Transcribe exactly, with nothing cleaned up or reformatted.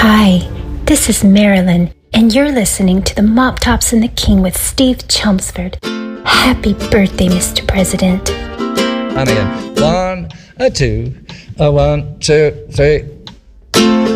Hi, this is Marilyn, and you're listening to the Mop Tops and the King with Steve Chelmsford. Happy birthday, Mister President. And again, one, a two, a one, two, three.